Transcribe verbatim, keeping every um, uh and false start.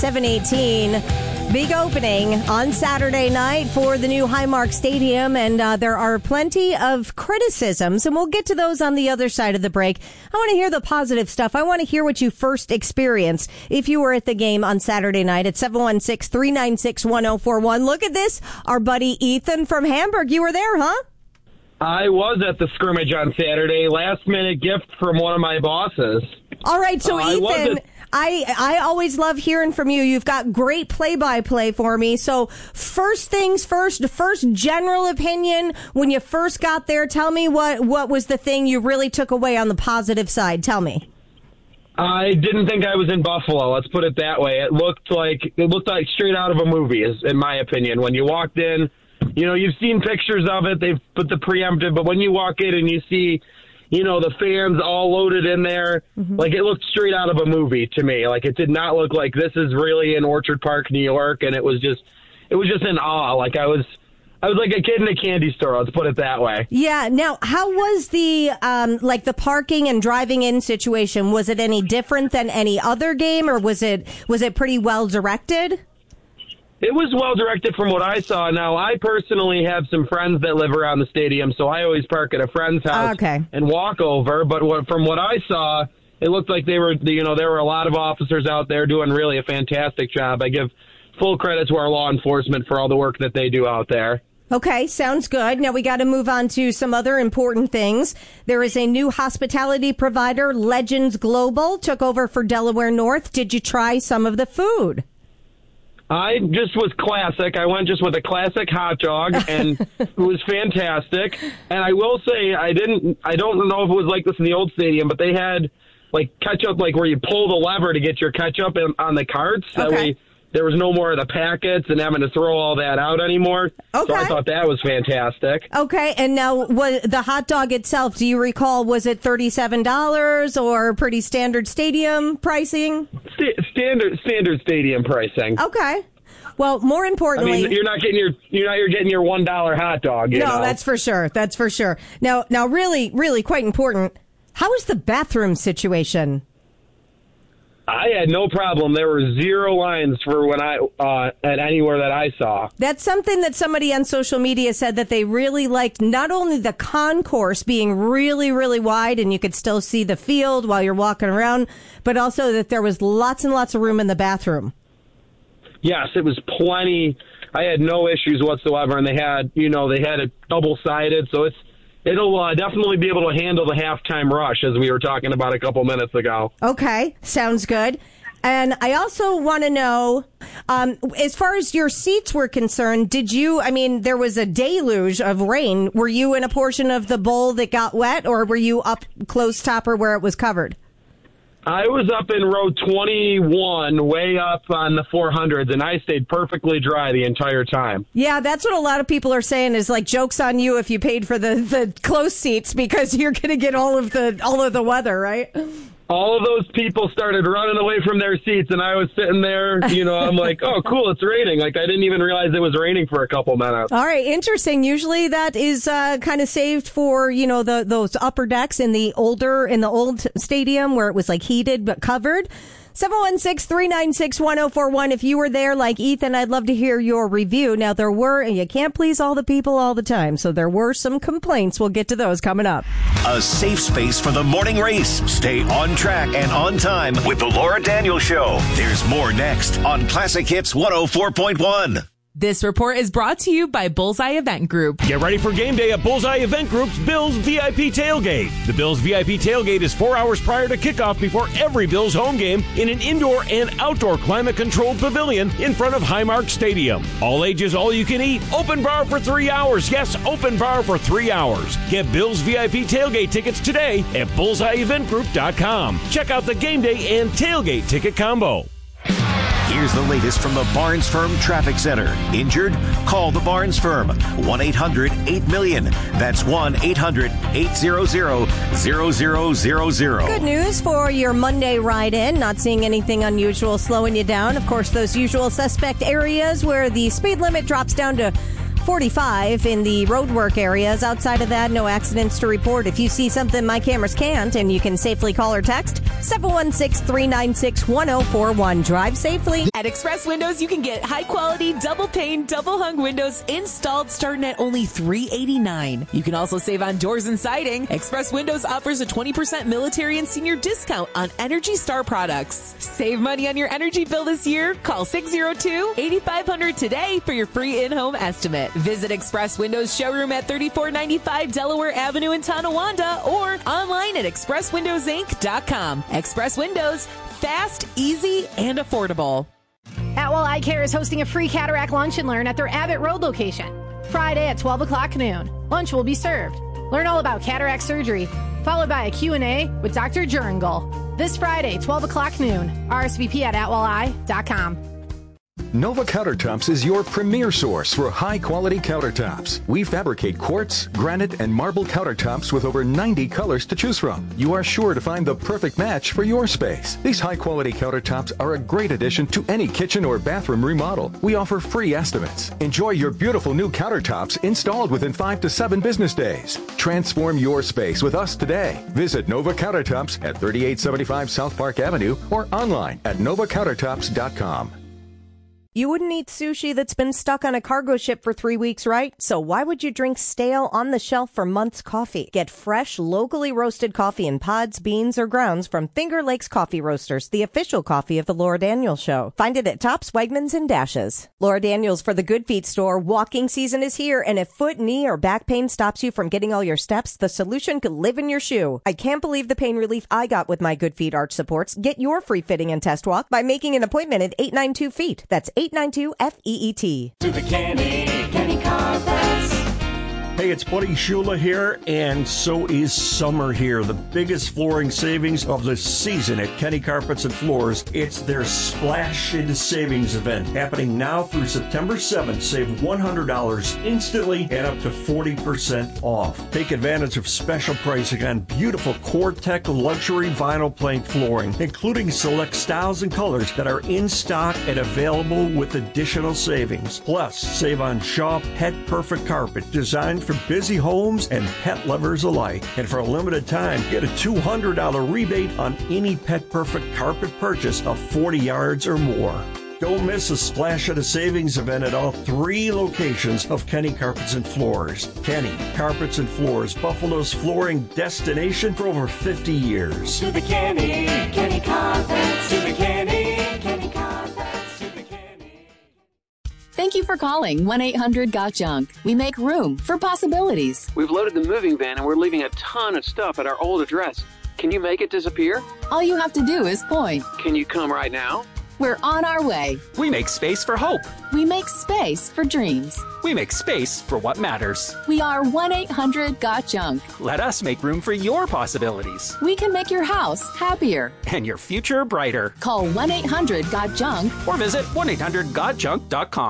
seven eighteen. Big opening on Saturday night for the new Highmark Stadium, and uh, there are plenty of criticisms, and we'll get to those on the other side of the break. I want to hear the positive stuff. I want to hear what you first experienced if you were at the game on Saturday night at seven one six, three nine six, one oh four one. Look at this. Our buddy Ethan from Hamburg. You were there, huh? I was at the scrimmage on Saturday. Last minute gift from one of my bosses. All right, so uh, Ethan, I, I always love hearing from you. You've got great play-by-play for me. So first things first, first general opinion, when you first got there, tell me what, what was the thing you really took away on the positive side. Tell me. I didn't think I was in Buffalo. Let's put it that way. It looked like it looked like straight out of a movie, is in my opinion. When you walked in, you know, you've seen pictures of it. They've put the preemptive, but when you walk in and you see, you know, the fans all loaded in there, mm-hmm. like it looked straight out of a movie to me. Like it did not look like this is really in Orchard Park, New York. And it was just, it was just in awe. Like I was, I was like a kid in a candy store. Let's put it that way. Yeah. Now, how was the, um, like the parking and driving in situation? Was it any different than any other game, or was it, was it pretty well directed? It was well directed from what I saw. Now, I personally have some friends that live around the stadium, so I always park at a friend's house okay. and walk over. But what, from what I saw, it looked like they were, you know, there were a lot of officers out there doing really a fantastic job. I give full credit to our law enforcement for all the work that they do out there. Okay, sounds good. Now we got to move on to some other important things. There is a new hospitality provider, Legends Global, took over for Delaware North. Did you try some of the food? I just was classic. I went just with a classic hot dog, and it was fantastic. And I will say, I didn't, I don't know if it was like this in the old stadium, but they had like ketchup, like where you pull the lever to get your ketchup in, on the carts. Okay. That way there was no more of the packets and having to throw all that out anymore. Okay. So I thought that was fantastic. Okay. And now what, the hot dog itself, do you recall, was it thirty-seven dollars or pretty standard stadium pricing? St- standard, standard stadium pricing. Okay. Well, more importantly, I mean, you're not getting your you're not you're getting your one dollar hot dog. You no, know? That's for sure. That's for sure. Now, now, really, really, quite important. How is the bathroom situation? I had no problem. There were zero lines for when I uh, at anywhere that I saw. That's something that somebody on social media said that they really liked. Not only the concourse being really, really wide, and you could still see the field while you're walking around, but also that there was lots and lots of room in the bathroom. Yes, it was plenty. I had no issues whatsoever, and they had, you know, they had it double-sided, so it's it'll uh, definitely be able to handle the halftime rush, as we were talking about a couple minutes ago. Okay, sounds good. And I also want to know, um, as far as your seats were concerned, did you, I mean, there was a deluge of rain. Were you in a portion of the bowl that got wet, or were you up close topper where it was covered? I was up in row twenty-one, way up on the four hundreds, and I stayed perfectly dry the entire time. Yeah, that's what a lot of people are saying is like, joke's on you if you paid for the, the close seats, because you're going to get all of the all of the weather, right? All of those people started running away from their seats, and I was sitting there, you know, I'm like, oh, cool, it's raining. Like, I didn't even realize it was raining for a couple minutes. All right, interesting. Usually that is uh, kind of saved for, you know, the those upper decks in the older, in the old stadium where it was like heated but covered. seven one six, three nine six, one oh four one. If you were there like Ethan, I'd love to hear your review. Now, there were, and you can't please all the people all the time, so there were some complaints. We'll get to those coming up. A safe space for the morning race. Stay on track and on time with the Laura Daniels Show. There's more next on Classic Hits one oh four point one. This report is brought to you by Bullseye Event Group. Get ready for game day at Bullseye Event Group's Bills V I P Tailgate. The Bills V I P Tailgate is four hours prior to kickoff before every Bills home game in an indoor and outdoor climate-controlled pavilion in front of Highmark Stadium. All ages, all you can eat. Open bar for three hours. Yes, open bar for three hours. Get Bills V I P Tailgate tickets today at bullseye event group dot com. Check out the game day and tailgate ticket combo. Here's the latest from the Barnes Firm Traffic Center. Injured? Call the Barnes Firm. one eight hundred eight million. That's one eight hundred eight hundred zero zero zero zero. Good news for your Monday ride-in. Not seeing anything unusual slowing you down. Of course, those usual suspect areas where the speed limit drops down to forty-five in the roadwork areas. Outside of that, no accidents to report. If you see something my cameras can't and you can safely call or text, seven one six, three nine six, one zero four one. Drive safely. At Express Windows, you can get high-quality, double-pane, double-hung windows installed starting at only three hundred eighty-nine dollars. You can also save on doors and siding. Express Windows offers a twenty percent military and senior discount on Energy Star products. Save money on your energy bill this year. Call six oh two, eight five hundred today for your free in-home estimate. Visit Express Windows showroom at thirty-four ninety-five Delaware Avenue in Tonawanda or online at express windows inc dot com. Express Windows, fast, easy, and affordable. Atwell Eye Care is hosting a free cataract lunch and learn at their Abbott Road location. Friday at twelve o'clock noon. Lunch will be served. Learn all about cataract surgery, followed by a Q and A with Doctor Juringal. This Friday, twelve o'clock noon. R S V P at atwell eye dot com. Nova Countertops is your premier source for high-quality countertops. We fabricate quartz, granite, and marble countertops with over ninety colors to choose from. You are sure to find the perfect match for your space. These high-quality countertops are a great addition to any kitchen or bathroom remodel. We offer free estimates. Enjoy your beautiful new countertops installed within five to seven business days. Transform your space with us today. Visit Nova Countertops at thirty-eight seventy-five South Park Avenue or online at nova countertops dot com. You wouldn't eat sushi that's been stuck on a cargo ship for three weeks, right? So why would you drink stale, on-the-shelf for months coffee? Get fresh, locally roasted coffee in pods, beans, or grounds from Finger Lakes Coffee Roasters, the official coffee of the Laura Daniels Show. Find it at Tops, Wegmans, and Dashes. Laura Daniels for the Good Feet store. Walking season is here, and if foot, knee, or back pain stops you from getting all your steps, the solution could live in your shoe. I can't believe the pain relief I got with my Good Feet arch supports. Get your free fitting and test walk by making an appointment at eight nine two feet. That's eight nine two F E E T. To the Kenny, Kenny Carpets. Hey, it's Buddy Shula here, and so is summer here. The biggest flooring savings of the season at Kenny Carpets and Floors. It's their Splash into Savings event happening now through September seventh. Save one hundred dollars instantly and up to forty percent off. Take advantage of special pricing on beautiful Core-Tech luxury vinyl plank flooring, including select styles and colors that are in stock and available with additional savings. Plus, save on Shaw Pet Perfect Carpet, designed for busy homes and pet lovers alike. And for a limited time, get a two hundred dollars rebate on any Pet Perfect carpet purchase of forty yards or more. Don't miss a Splash at a Savings event at all three locations of Kenny Carpets and Floors. Kenny Carpets and Floors, Buffalo's flooring destination for over fifty years. To the Kenny, Kenny Carpets. To the Kenny, Kenny Carpets. To the Kenny. Thank you for calling one eight hundred got junk. We make room for possibilities. We've loaded the moving van and we're leaving a ton of stuff at our old address. Can you make it disappear? All you have to do is point. Can you come right now? We're on our way. We make space for hope. We make space for dreams. We make space for what matters. We are one eight hundred got junk. Let us make room for your possibilities. We can make your house happier. And your future brighter. Call one eight hundred got junk or visit one eight hundred got junk dot com.